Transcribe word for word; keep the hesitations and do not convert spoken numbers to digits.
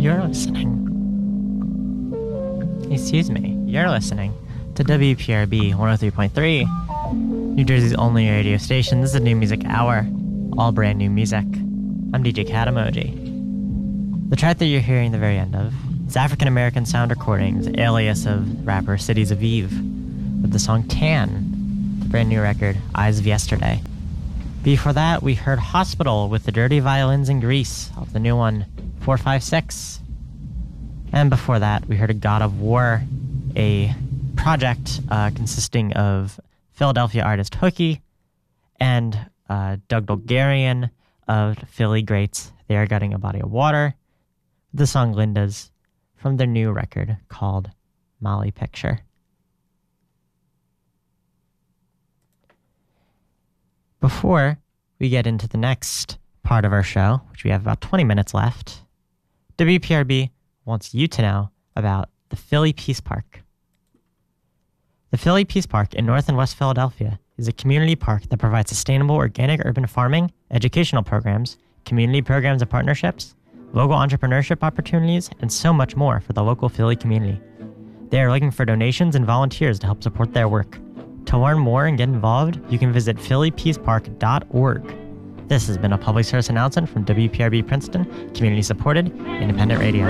You're listening. Excuse me, you're listening to W P R B one oh three point three, New Jersey's only radio station. This is a New Music Hour, all brand new music. I'm D J Cat Emoji. The track that you're hearing the very end of is African American Sound Recordings, alias of rapper Cities of Eve, with the song Tan, the brand new record Eyes of Yesterday. Before that, we heard Hospital with the Dirty Violins in Greece off the new one four five six. And before that, we heard a God of War, a project uh, consisting of Philadelphia artist Hookie and uh, Doug Bulgarian of Philly greats They Are Gutting a Body of Water, the song Linda's from their new record called Molly Picture. Before we get into the next part of our show, which we have about twenty minutes left, W P R B wants you to know about the Philly Peace Park. The Philly Peace Park in North and West Philadelphia is a community park that provides sustainable organic urban farming, educational programs, community programs and partnerships, local entrepreneurship opportunities, and so much more for the local Philly community. They are looking for donations and volunteers to help support their work. To learn more and get involved, you can visit philly peace park dot org. This has been a public service announcement from W P R B Princeton, community-supported, independent radio.